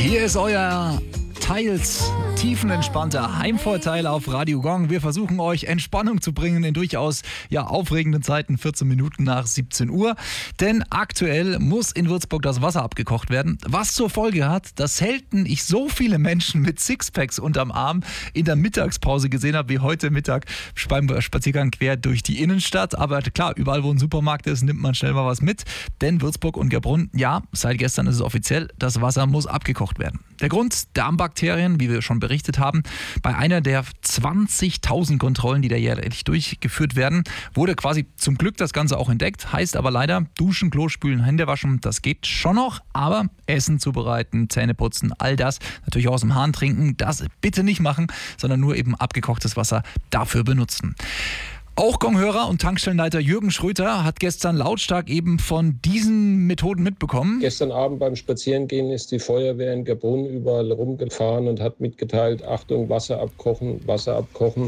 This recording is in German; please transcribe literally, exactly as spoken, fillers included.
Hier ist euer teils tiefenentspannter Heimvorteil auf Radio Gong. Wir versuchen euch Entspannung zu bringen in durchaus ja, aufregenden Zeiten, vierzehn Minuten nach siebzehn Uhr. Denn aktuell muss in Würzburg das Wasser abgekocht werden, was zur Folge hat, dass selten ich so viele Menschen mit Sixpacks unterm Arm in der Mittagspause gesehen habe, wie heute Mittag beim Spaziergang quer durch die Innenstadt. Aber klar, überall wo ein Supermarkt ist, nimmt man schnell mal was mit. Denn Würzburg und Gabrunn, ja, seit gestern ist es offiziell, das Wasser muss abgekocht werden. Der Grund, Darmbakterien, wie wir schon berichtet haben, bei einer der zwanzigtausend Kontrollen, die da jährlich durchgeführt werden, wurde quasi zum Glück das Ganze auch entdeckt. Heißt aber leider, duschen, Klo spülen, Hände waschen, das geht schon noch, aber Essen zubereiten, Zähne putzen, all das, natürlich auch aus dem Hahn trinken, das bitte nicht machen, sondern nur eben abgekochtes Wasser dafür benutzen. Auch Gong-Hörer und Tankstellenleiter Jürgen Schröter hat gestern lautstark eben von diesen Methoden mitbekommen. Gestern Abend beim Spazierengehen ist die Feuerwehr in Gabrunn überall rumgefahren und hat mitgeteilt, Achtung, Wasser abkochen, Wasser abkochen.